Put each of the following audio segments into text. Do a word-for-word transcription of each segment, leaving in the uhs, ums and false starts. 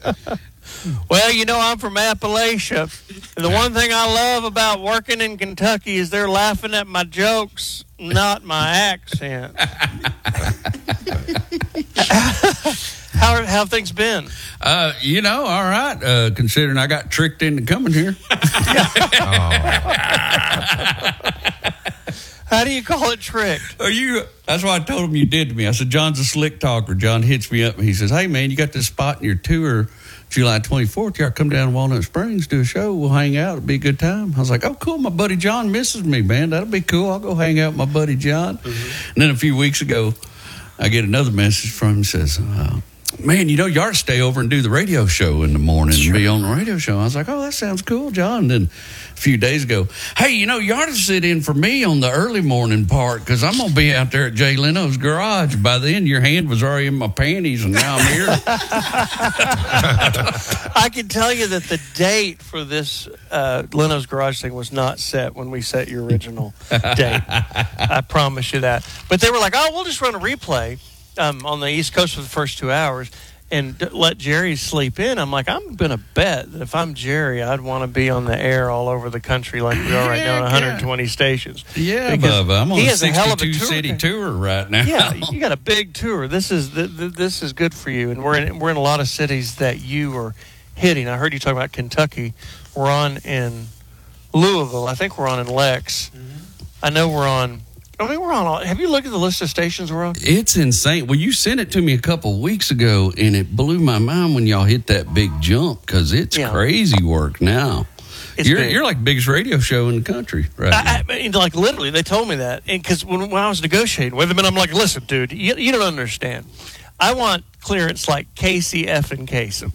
Well, you know, I'm from Appalachia. The one thing I love about working in Kentucky is they're laughing at my jokes, not my accent. How are, how have things been? Uh, you know, all right. Uh, considering I got tricked into coming here. How do you call it tricked? Are you? That's what I told him you did to me. I said, John's a slick talker. John hits me up and he says, hey, man, you got this spot in your tour July twenty-fourth. You ought to come down to Walnut Springs, do a show. We'll hang out. It'll be a good time. I was like, oh, cool. My buddy John misses me, man. That'll be cool. I'll go hang out with my buddy John. Mm-hmm. And then a few weeks ago, I get another message from him. Says, uh, man, you know, you ought to stay over and do the radio show in the morning sure. and be on the radio show. I was like, oh, that sounds cool, John. And then a few days ago, hey, you know, you ought to sit in for me on the early morning part because I'm going to be out there at Jay Leno's garage. By then, your hand was already in my panties, and now I'm here. I can tell you that the date for this uh, Leno's garage thing was not set when we set your original date. I promise you that. But they were like, oh, we'll just run a replay. Um, on the East Coast for the first two hours and d- let Jerry sleep in. I'm like, I'm going to bet that if I'm Jerry, I'd want to be on the air all over the country like we are right now on one hundred twenty yeah. stations. Yeah, Bubba, I'm on a sixty-two city tour right now. Yeah, you got a big tour. This is the, the, this is good for you, and we're in, we're in a lot of cities that you are hitting. I heard you talk about Kentucky. We're on in Louisville. I think we're on in Lex. Mm-hmm. I know we're on... I mean, we're on all, have you looked at the list of stations we're on? It's insane. Well, you sent it to me a couple of weeks ago, and it blew my mind when y'all hit that big jump because it's yeah. crazy work now. It's you're, you're like the biggest radio show in the country right I, now. I mean, like, literally, they told me that. Because when, when I was negotiating with them, and I'm like, listen, dude, you, you don't understand. I want clearance like Casey F. and Kasem.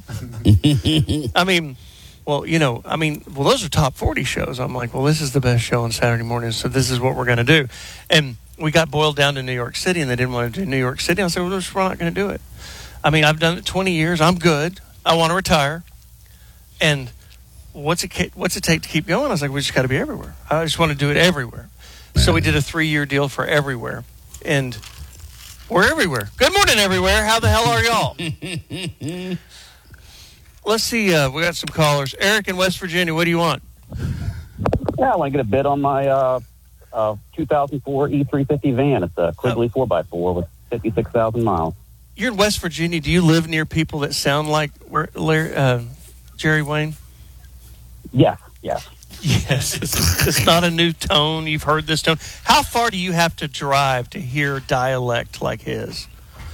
I mean... Well, you know, I mean, well, those are top forty shows. I'm like, well, this is the best show on Saturday morning, so this is what we're going to do. And we got boiled down to New York City, and they didn't want to do New York City. I said, well, we're not going to do it. I mean, I've done it twenty years. I'm good. I want to retire. And what's it what's it take to keep going? I was like, we just got to be everywhere. I just want to do it everywhere. So we did a three-year deal for everywhere. And we're everywhere. Good morning, everywhere. How the hell are y'all? Let's see. Uh, we got some callers. Eric in West Virginia, what do you want? Yeah, I want to get a bid on my uh, uh, two thousand four E three fifty van. It's a Quigley oh. four by four with fifty-six thousand miles. You're in West Virginia. Do you live near people that sound like uh, Jerry Wayne? Yes, yes. Yes. It's, it's not a new tone. You've heard this tone. How far do you have to drive to hear dialect like his?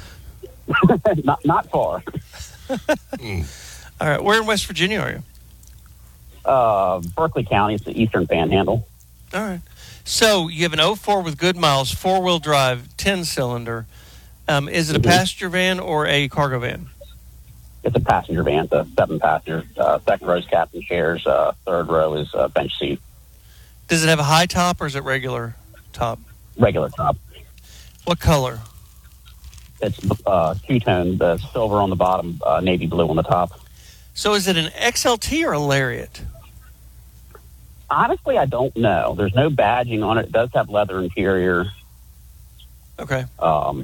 not, not far. mm. All right, where in West Virginia are you? Uh, Berkeley County. It's the Eastern Panhandle. All right. So you have an oh four with good miles, four-wheel drive, ten-cylinder. Um, is it a mm-hmm. passenger van or a cargo van? It's a passenger van. It's a seven-passenger. Uh, second row is captain chairs. Uh, third row is uh, bench seat. Does it have a high top or is it regular top? Regular top. What color? It's uh, two-tone, the silver on the bottom, uh, navy blue on the top. So is it an X L T or a Lariat? Honestly, I don't know. There's no badging on it. It does have leather interior. Okay. Um,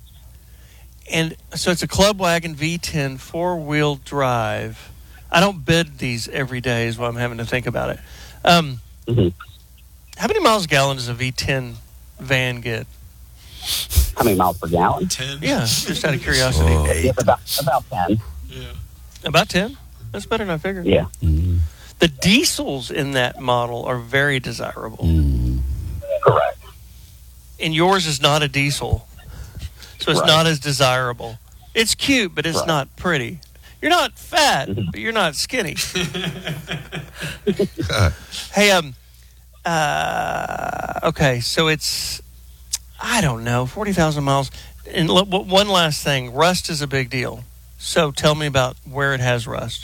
and so it's a Club Wagon V ten four-wheel drive. I don't bid these every day is what I'm having to think about it. Um, mm-hmm. How many miles a gallon does a V ten van get? How many miles per gallon? ten. Yeah, just out of curiosity. Oh. It's about, about ten. Yeah. About ten? That's better than I figured. Yeah. Mm. The diesels in that model are very desirable. Mm. Correct. And yours is not a diesel, so it's right. not as desirable. It's cute, but it's right. not pretty. You're not fat, mm-hmm. but you're not skinny. Hey, um, uh, okay, so it's, I don't know, forty thousand miles. And l- one last thing, rust is a big deal. So tell me about where it has rust.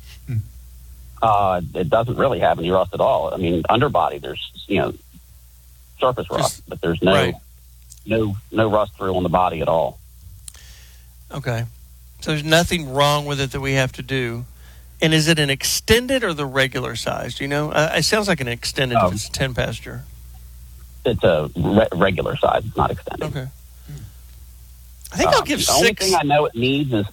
Uh, it doesn't really have any rust at all. I mean, underbody, there's, you know, surface rust, Just, but there's no, right. no, no rust through on the body at all. Okay. So there's nothing wrong with it that we have to do. And is it an extended or the regular size? Do you know? Uh, it sounds like an extended um, if it's a ten-passenger. It's a re- regular size. It's not extended. Okay. I think um, I'll give the six. The only thing I know it needs is